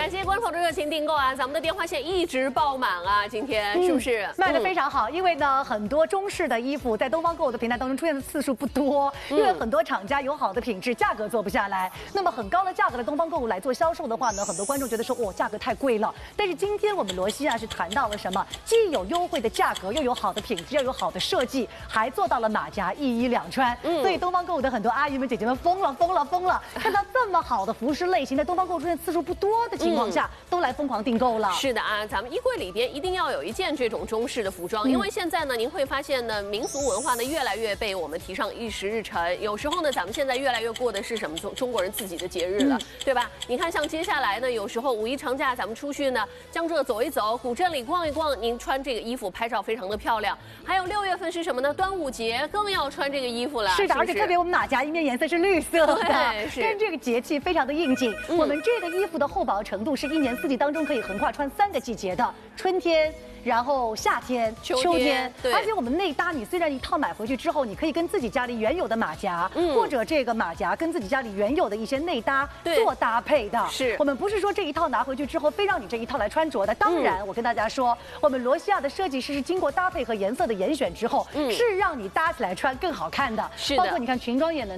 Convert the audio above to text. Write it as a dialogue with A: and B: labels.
A: 感谢观众朋友的热情订购啊！咱们的电话线一直爆满啊，今天是不是？
B: 卖得非常好，因为呢，很多中式的衣服在东方购物的平台当中出现的次数不多，因为很多厂家有好的品质，价格做不下来。那么很高的价格的东方购物来做销售的话呢，很多观众觉得说，哦，价格太贵了。但是今天我们罗西亚是谈到了什么？既有优惠的价格，又有好的品质，又有好的设计，还做到了马甲一衣两穿。所以东方购物的很多阿姨们、姐姐们疯了！看到这么好的服饰类型在东方购物出现次数不多的情况下，都来疯狂订购了。
A: 是的啊，咱们衣柜里边一定要有一件这种中式的服装，因为现在呢，您会发现呢，民俗文化呢越来越被我们提上议事日程。有时候呢，咱们现在越来越过的是什么中国人自己的节日了，对吧？你看，像接下来呢，有时候五一长假咱们出去呢，江浙走一走，古镇里逛一逛，您穿这个衣服拍照非常的漂亮。还有6月份是什么呢？端午节更要穿这个衣服了。
B: 是的，而且特别我们马甲衣面颜色是绿色的，
A: 跟
B: 这个节气非常的应景。我们这个衣服的厚薄程度是1年4季当中可以横跨穿3个季节的，春天。然后夏天、秋天，而且我们内搭，你虽然一套买回去之后，你可以跟自己家里原有的马甲，或者这个马甲跟自己家里原有的一些内搭做搭配的。
A: 是
B: 我们不是说这一套拿回去之后非让你这一套来穿着的。当然，我跟大家说，我们罗西亚的设计师是经过搭配和颜色的严选之后，是让你搭起来穿更好看的。
A: 是的，
B: 包括你看裙装也能